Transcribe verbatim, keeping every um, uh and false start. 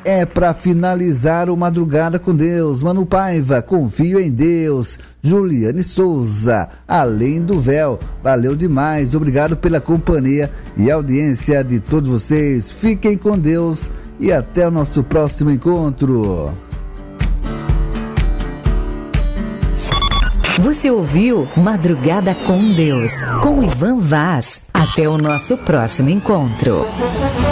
é para finalizar o Madrugada com Deus. Mano Paiva, confio em Deus. Juliane Souza, Além do Véu. Valeu demais, obrigado pela companhia e audiência de todos vocês. Fiquem com Deus e até o nosso próximo encontro. Você ouviu Madrugada com Deus, com Ivan Vaz. Até o nosso próximo encontro.